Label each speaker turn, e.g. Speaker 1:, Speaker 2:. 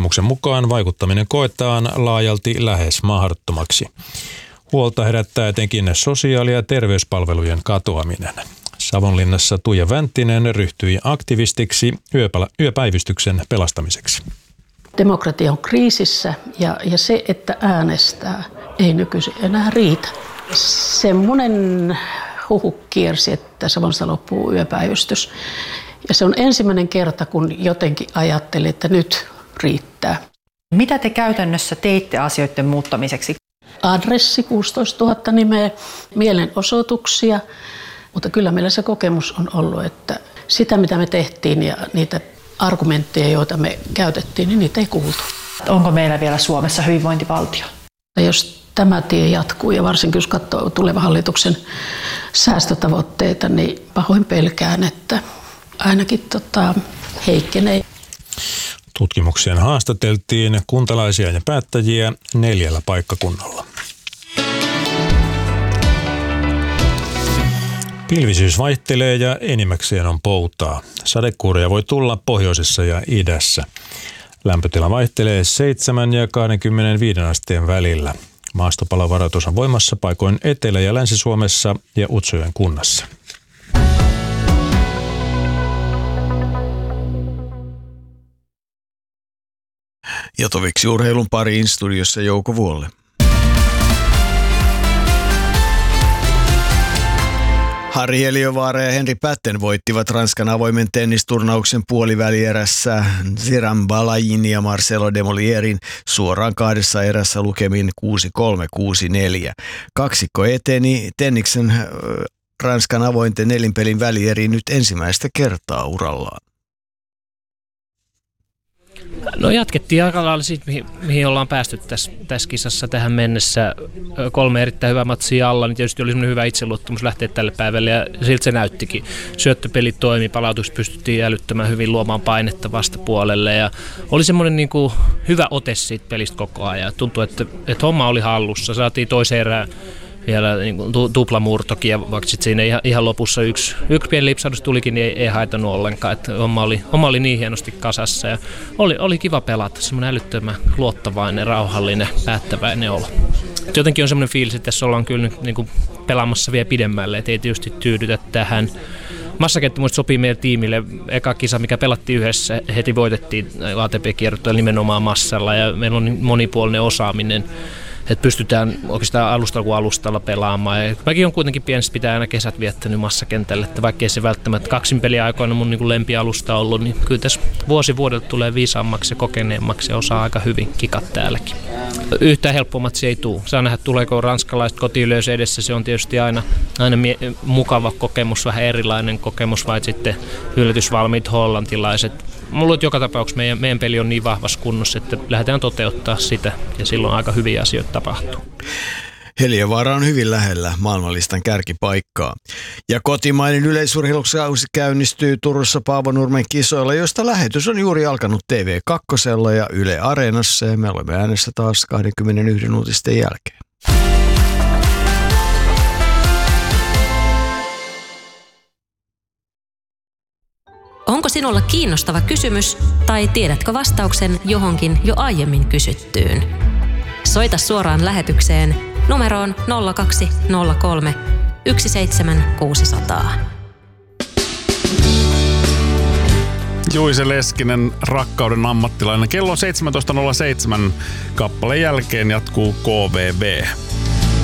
Speaker 1: Tutkimuksen mukaan vaikuttaminen koetaan laajalti lähes mahdottomaksi. Huolta herättää etenkin sosiaali- ja terveyspalvelujen katoaminen. Savonlinnassa Tuija Vänttinen ryhtyi aktivistiksi yöpäivystyksen pelastamiseksi.
Speaker 2: Demokratia on kriisissä ja se, että äänestää, ei nykyisin enää riitä. Semmoinen huhu kiersi, että Savonlinnassa loppuu yöpäivystys. Ja se on ensimmäinen kerta, kun jotenkin ajattelin, että nyt riittää.
Speaker 3: Mitä te käytännössä teitte asioiden muuttamiseksi?
Speaker 2: Adressi 16 000 nimeä, mielenosoituksia, mutta kyllä meillä se kokemus on ollut, että sitä mitä me tehtiin ja niitä argumentteja, joita me käytettiin, niin niitä ei kuultu.
Speaker 3: Onko meillä vielä Suomessa hyvinvointivaltio?
Speaker 2: Ja jos tämä tie jatkuu ja varsinkin jos katsoo tulevan hallituksen säästötavoitteita, niin pahoin pelkään, että ainakin heikkenee.
Speaker 1: Tutkimukseen haastateltiin kuntalaisia ja päättäjiä 4 paikkakunnalla. Pilvisyys vaihtelee ja enimmäkseen on poutaa. Sadekuuroja voi tulla pohjoisessa ja idässä. Lämpötila vaihtelee 7 ja 25 asteen välillä. Maastopalovaroitus on voimassa paikoin Etelä- ja Länsi-Suomessa ja Utsjoen kunnassa.
Speaker 4: Ja toviksi urheilun pariin studiossa Jouko Vuolle. Harri Heliövaara ja Henri Pätten voittivat Ranskan avoimen tennisturnauksen puolivälierässä Ziran Balayin ja Marcelo Demolierin suoraan 2 erässä lukemin 6-3, 6-4. Kaksikko eteni tenniksen Ranskan avointen nelinpelin välieriin nyt ensimmäistä kertaa urallaan.
Speaker 5: No jatkettiin aika lailla siitä, mihin ollaan päästy tässä kisassa tähän mennessä. 3 erittäin hyvää matsia alla, niin tietysti oli semmoinen hyvä itseluottamus lähteä tälle päivälle ja siltä se näyttikin. Syöttöpeli toimi, palautus pystyttiin älyttömään hyvin luomaan painetta vastapuolelle ja oli semmoinen niin kuin hyvä ote siitä pelistä koko ajan. Tuntui, että homma oli hallussa, saatiin toiseen erään vielä niin kuin tuplamurtokin ja vaikka sitten siinä ihan lopussa yksi pieni lipsahdus tulikin, niin ei haitannut ollenkaan. Että homma oli niin hienosti kasassa ja oli kiva pelata, semmoinen älyttömän luottavainen, rauhallinen, päättäväinen olo. Jotenkin on semmoinen fiilis, että tässä ollaan kyllä nyt niin kuin pelaamassa vielä pidemmälle, että ei tietysti tyydytä tähän. Massakenttä muista sopii meidän tiimille. Eka kisa, mikä pelattiin yhdessä, heti voitettiin ATP-kierroilla nimenomaan massalla ja meillä on monipuolinen osaaminen. Että pystytään oikeastaan alustalla kuin alustalla pelaamaan. Ja mäkin on kuitenkin pienesti pitää aina kesät viettänyt massakentälle, että vaikkei se välttämättä kaksinpeliaikoina mun niin kuin lempialusta ollut, niin kyllä tässä vuosi vuodelta tulee viisaammaksi ja kokeneemmaksi ja osaa aika hyvin kikat täälläkin. Yhtään helpommat se ei tule. Saa nähdä, tuleeko ranskalaiset kotiyleisö edessä. Se on tietysti aina mukava kokemus, vähän erilainen kokemus, vai sitten yllätysvalmiit hollantilaiset. Mulla on joka tapauksessa meidän peli on niin vahvassa kunnossa, että lähdetään toteuttaa sitä ja silloin aika hyviä asioita tapahtuu.
Speaker 4: Heliövaara on hyvin lähellä maailmanlistan kärkipaikkaa. Ja kotimainen yleisurheilukausi käynnistyy Turussa Paavo Nurmen kisoilla, josta lähetys on juuri alkanut TV2 ja Yle Areenassa ja me olemme äänessä taas 21 uutisten jälkeen.
Speaker 6: Onko sinulla kiinnostava kysymys tai tiedätkö vastauksen johonkin jo aiemmin kysyttyyn? Soita suoraan lähetykseen numeroon 0203 17600.
Speaker 7: Juise Leskinen, Rakkauden ammattilainen. Kello on 17.07. Kappaleen jälkeen jatkuu KVB.